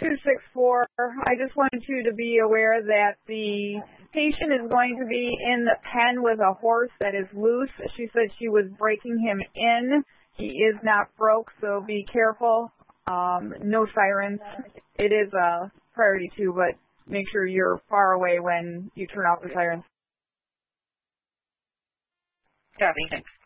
264. I just wanted you to be aware that the patient is going to be in the pen with a horse that is loose. She said she was breaking him in. He is not broke, so be careful. No sirens. It is a priority too, but make sure you're far away when you turn off the sirens. Copy, thanks.